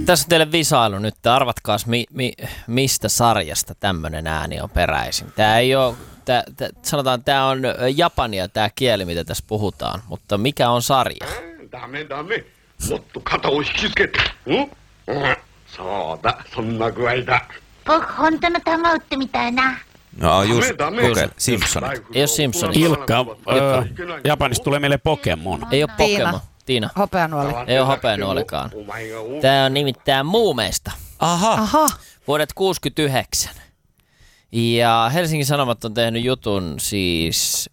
Tässä on teille visailu nyt. Arvatkaas, mistä sarjasta tämmöinen ääni on peräisin. Tämä ei ole, sanotaan, tämä on japania tämä kieli, mitä tässä puhutaan, mutta mikä on sarja? Dame. Motto kata o hikisukete. Sooda, sonna guaida. 僕本当の玉打ってみたいな。 No just, Simpsonit. Ei ole Simpsonit. Ilkka, Japanista tulee meille Pokemon. Ei ole Pokemon. Tiina. Hopeanuoli. Ei ole hopeanuolikaan. Tämä on nimittäin muumeista. Aha. Vuodet 69. Ja Helsingin Sanomat on tehnyt jutun siis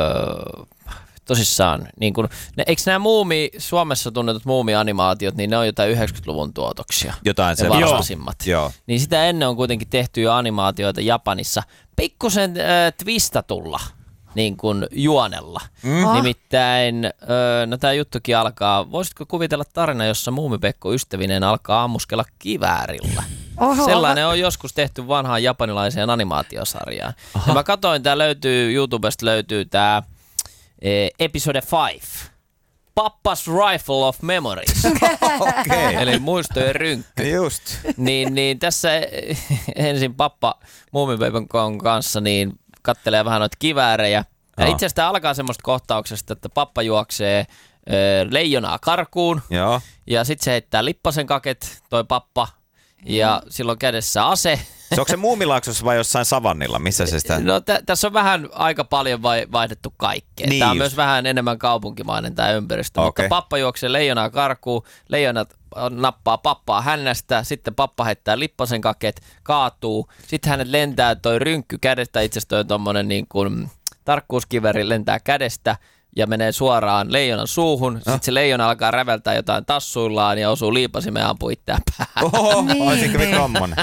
tosissaan, niin kun, eikö nämä Suomessa tunnetut muumianimaatiot, niin ne on jotain 90-luvun tuotoksia. Jotain se vastaisimmat. Joo. Niin sitä ennen on kuitenkin tehty jo animaatioita Japanissa pikkusen twistatulla niin kuin juonella. Nimittäin, no tämä juttukin alkaa, voisitko kuvitella tarina, jossa Muumipekko ystävinen alkaa ammuskella kiväärillä? Oho. Sellainen on joskus tehty vanhaan japanilaiseen animaatiosarjaan. Ja mä katsoin, tää löytyy, YouTubesta löytyy tää episode 5. Pappa's Rifle of Memories. Okei. Eli muistojen rynkky. Just. Niin tässä ensin pappa Muumipekon kanssa niin kattelee vähän noita kiväärejä. Ja itse asiassa tämä alkaa semmoista kohtauksesta, että pappa juoksee leijonaa karkuun. Joo. Ja sitten se heittää lippasen kaket, toi pappa. Ja silloin kädessä ase. Se onko se Muumilaaksossa vai jossain savannilla? Missä se sitä? No tässä on vähän aika paljon vaihdettu kaikkea. Niin tämä on just. myös vähän enemmän kaupunkimainen tämä ympäristö. Okay. Mutta pappa juoksee leijonaa karkuun, leijonat nappaa pappaa hännästä, sitten pappa heittää lippasen kaket, kaatuu. Sitten hänet lentää toi rynkky kädestä, itse asiassa toi tommonen niin kuin tarkkuuskiveri lentää kädestä ja menee suoraan leijonan suuhun. Sitten se leijona alkaa räveltää jotain tassuillaan ja osuu liipasimeen ja ampuu itseään päähän. Oho, olisinko me tommonen?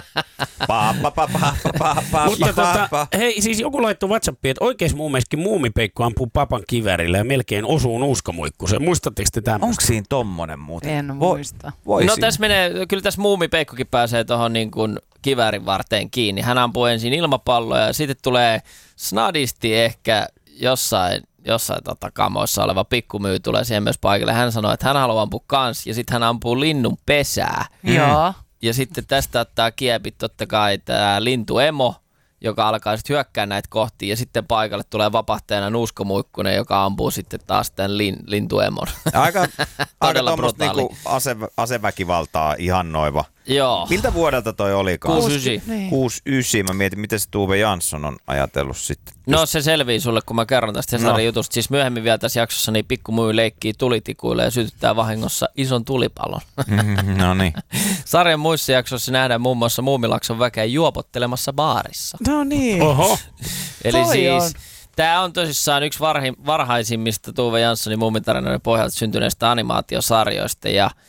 Mutta hei, siis joku laittoi WhatsAppiin, että oikein muumeiskin Muumipeikko ampuu papan kivärillä ja melkein osuu nuuskamuikkuseen. Muistatteko te tämmöistä? Onko siinä tommonen muuten? En muista. No tässä menee, kyllä tässä Muumipeikkokin pääsee tuohon niin kuin kiväärin varteen kiinni. Hän ampuu ensin ilmapalloja ja sitten tulee snadisti ehkä jossain kamoissa oleva pikkumyy tulee siihen myös paikalle. Hän sanoo, että hän haluaa ampua kans ja sitten hän ampuu linnun pesää. Joo. Ja sitten tästä ottaa kiepit totta kai tämä lintuemo, joka alkaa sitten hyökkää näitä kohti ja sitten paikalle tulee vapahtajana nuuskamuikkunen, joka ampuu sitten taas tämän lintuemon. Aika tuommoista brutaali. niinku aseväkivaltaa ihannoiva. Joo. Miltä vuodelta toi olikaan? 69. 69. Mä mietin, miten se Tuve Jansson on ajatellut sitten. No se selvii sulle, kun mä kerron tästä sarjan jutusta. Siis myöhemmin vielä tässä jaksossa niin pikkumyy leikkii tulitikuille ja sytyttää vahingossa ison tulipalon. No niin. Sarjan muissa jaksoissa nähdään muun muassa Muumilaakson väkeä juopottelemassa baarissa. No niin. Oho. Eli Toi siis on. tämä on tosissaan yksi varhaisimmista Tuve Janssonin Muumitarinoiden pohjalta syntyneistä animaatiosarjoista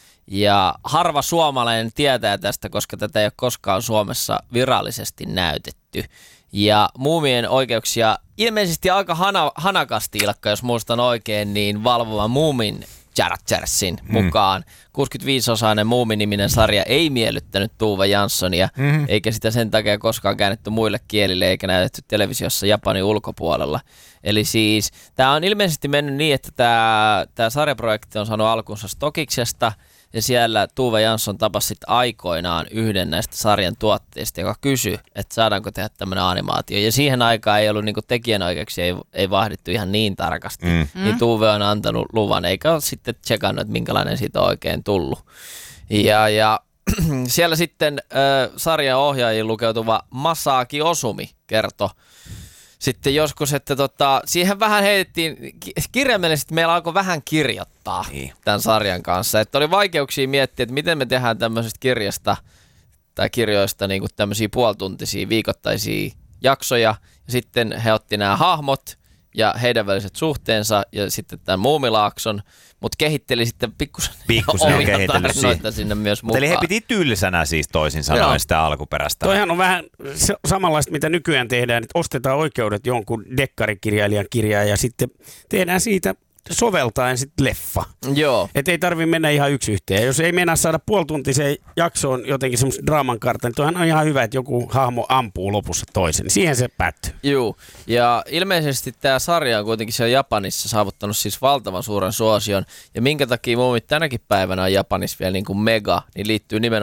ja harva suomalainen tietää tästä, koska tätä ei ole koskaan Suomessa virallisesti näytetty. Ja Muumien oikeuksia ilmeisesti aika hanakasti, Ilkka, jos muistan oikein, niin valvova Muumin Chargersin mukaan 65-osainen Muumi-niminen sarja ei miellyttänyt Tuve Janssonia, eikä sitä sen takia koskaan käännetty muille kielille eikä näytetty televisiossa Japanin ulkopuolella. Eli siis tämä on ilmeisesti mennyt niin, että tämä sarjaprojekti on saanut alkunsa Stokiksesta, ja siellä Tuve Jansson tapasi sitten aikoinaan yhden näistä sarjan tuotteista, joka kysyi, että saadaanko tehdä tämmöinen animaatio. Ja siihen aikaan ei ollut niinku tekijänoikeuksia, ei vahdittu ihan niin tarkasti. Niin Tuve on antanut luvan, eikä ole sitten tsekannut, että minkälainen siitä on oikein tullut. Ja siellä sitten sarjan ohjaajiin lukeutuva Masaaki Osumi kertoi sitten joskus, että siihen vähän heitettiin, kirjaimellisesti meillä alkoi vähän kirjoittaa tämän sarjan kanssa. Että oli vaikeuksia miettiä, että miten me tehdään tämmöisestä kirjasta tai kirjoista niin kuin tämmöisiä puolituntisia viikoittaisia jaksoja. Ja sitten he otti nämä hahmot ja heidän väliset suhteensa ja sitten tämän Muumilaakson, mutta kehitteli sitten pikkusen omia tarinoita sinne myös mukaan. Eli he piti tylsänä siis toisin sanoen sitä alkuperäistä. Toihan on vähän samanlaista, mitä nykyään tehdään, että ostetaan oikeudet jonkun dekkarikirjailijan kirjaan ja sitten tehdään siitä soveltaen sitten leffa. Joo. Että ei tarvitse mennä ihan yksi yhteen. Jos ei mennä saada puolituntiseen jaksoon jotenkin semmoista draaman kartan, niin toihan on ihan hyvä, että joku hahmo ampuu lopussa toisen. Siihen se päättyy. Joo. Ja ilmeisesti tämä sarja on kuitenkin siellä Japanissa saavuttanut siis valtavan suuren suosion. Ja minkä takia Muumit tänäkin päivänä on Japanissa vielä niin kuin mega, niin liittyy nimenomaan